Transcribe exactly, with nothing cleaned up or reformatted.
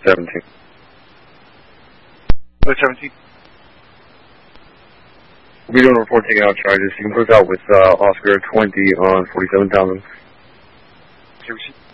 seventeen. Clear seventeen. We'll be doing a report taking out charges. You can put us out with uh, Oscar twenty on forty-seven thousand. Clear receipt.